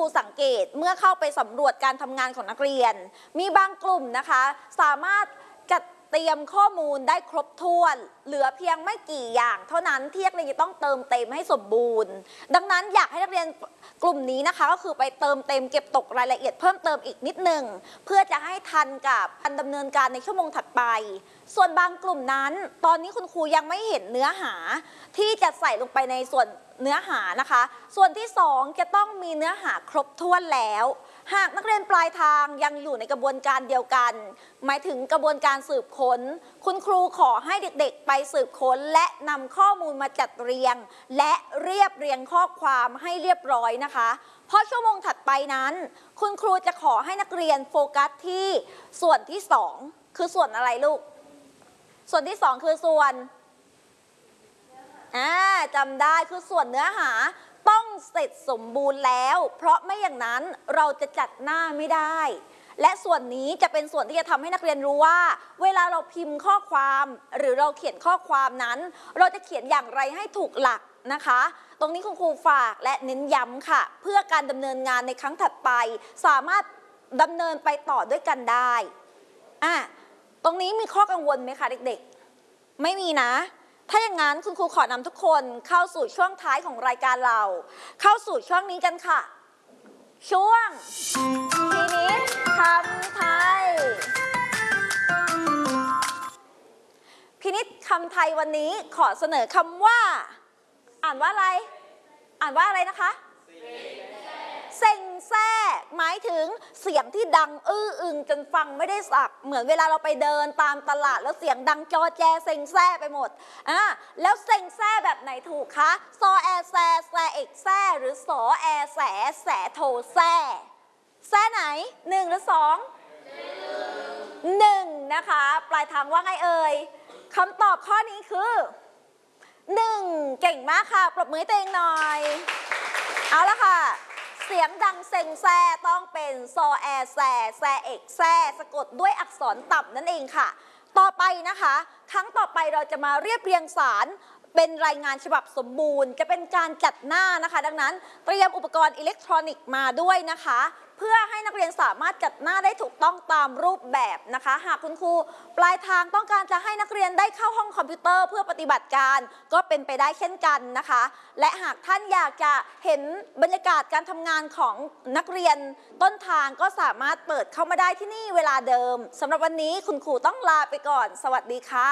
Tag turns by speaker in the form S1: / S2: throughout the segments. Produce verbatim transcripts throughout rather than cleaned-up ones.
S1: สังเกตเมื่อเข้าไปสำรวจการทำงานของนักเรียนมีบางกลุ่มนะคะสามารถจัดเตรียมข้อมูลได้ครบถ้วนเหลือเพียงไม่กี่อย่างเท่านั้นที่นักเรียนจะต้องเติมเต็มให้สมบูรณ์ดังนั้นอยากให้นักเรียนกลุ่มนี้นะคะก็คือไปเติมเต็มเก็บตกรายละเอียดเพิ่มเติมอีกนิดหนึ่งเพื่อจะให้ทันกับการดำเนินการในชั่วโมงถัดไปส่วนบางกลุ่มนั้นตอนนี้คุณครูยังไม่เห็นเนื้อหาที่จะใส่ลงไปในส่วนเนื้อหานะคะส่วนที่สองจะต้องมีเนื้อหาครบถ้วนแล้วหากนักเรียนปลายทางยังอยู่ในกระบวนการเดียวกันหมายถึงกระบวนการสืบค้นคุณครูขอให้เด็กๆไปสืบค้นและนำข้อมูลมาจัดเรียงและเรียบเรียงข้อความให้เรียบร้อยนะคะเพราะชั่วโมงถัดไปนั้นคุณครูจะขอให้นักเรียนโฟกัสที่ส่วนที่สองคือส่วนอะไรลูกส่วนที่สองคือส่วนอ่าจำได้คือส่วนเนื้อหาต้องเสร็จสมบูรณ์แล้วเพราะไม่อย่างนั้นเราจะจัดหน้าไม่ได้และส่วนนี้จะเป็นส่วนที่จะทำให้นักเรียนรู้ว่าเวลาเราพิมพ์ข้อความหรือเราเขียนข้อความนั้นเราจะเขียนอย่างไรให้ถูกหลักนะคะตรงนี้คุณครูฝากและเน้นย้ำค่ะเพื่อการดำเนินงานในครั้งถัดไปสามารถดำเนินไปต่อด้วยกันได้อ่ะตรงนี้มีข้อกังวลไหมคะเด็กๆไม่มีนะถ้าอย่างนั้นคุณครูขอนำทุกคนเข้าสู่ช่วงท้ายของรายการเราเข้าสู่ช่วงนี้กันค่ะช่วงพินิจคำไทยพินิจคำไทยวันนี้ขอเสนอคำว่าอ่านว่าอะไรอ่านว่าอะไรนะคะเซ็งแซ่หมายถึงเสียงที่ดังอื้ออึงจนฟังไม่ได้สับเหมือนเวลาเราไปเดินตามตลาดแล้วเสียงดังจอแจเซ็งแซ่ไปหมดอ่าแล้วเซ็งแซ่แบบไหนถูกคะซอแอแซแซเอกแซ่หรือสอแอแสแสโทแซ่แซ่ไหนหนึ่งหรือสองหนึ่งนะคะปลายทางว่าไงเอ่ยคำตอบข้อนี้คือหนึ่งเก่งมากค่ะปรบมือให้ตัวเองหน่อยเอาละค่ะเสียงดังเซ็งแซ่ต้องเป็นซอแอแซแซเอกแซ่สะกดด้วยอักษรต่ำนั่นเองค่ะต่อไปนะคะครั้งต่อไปเราจะมาเรียบเรียงสารเป็นรายงานฉบับสมบูรณ์จะเป็นการจัดหน้านะคะดังนั้นเตรียมอุปกรณ์อิเล็กทรอนิกส์มาด้วยนะคะเพื่อให้นักเรียนสามารถจัดหน้าได้ถูกต้องตามรูปแบบนะคะหากคุณครูปลายทางต้องการจะให้นักเรียนได้เข้าห้องคอมพิวเตอร์เพื่อปฏิบัติการก็เป็นไปได้เช่นกันนะคะและหากท่านอยากจะเห็นบรรยากาศการทำงานของนักเรียนต้นทางก็สามารถเปิดเข้ามาได้ที่นี่เวลาเดิมสำหรับวันนี้คุณครูต้องลาไปก่อนสวัสดีค่ะ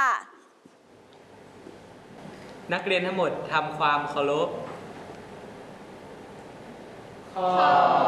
S2: นักเรียนทั้งหมดทำความเคารพขอบ